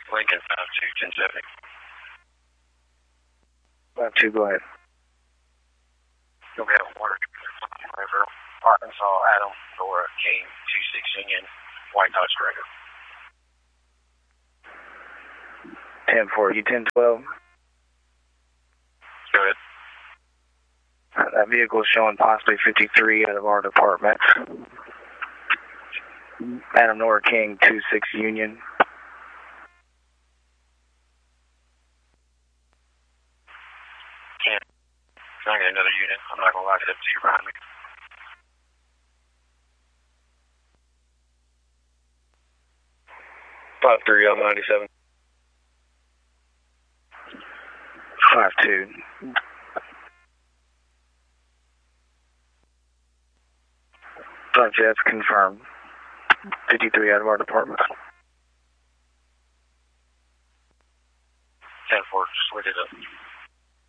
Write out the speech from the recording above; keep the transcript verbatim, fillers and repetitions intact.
Lincoln five two, ten seventy. five two, go ahead. You'll be having water River, Arkansas, Adam, Dora, King, two six Union, White Dodge Director. ten four, you ten twelve? Go ahead. That vehicle is showing possibly fifty-three out of our department. Adam Nora King, two six Union. Can't. Can I get another unit? I'm not going to lie to you behind me. five three, I'm ninety-seven. five two. five two, that's confirmed. fifty-three out of our department. ten four, just look it up.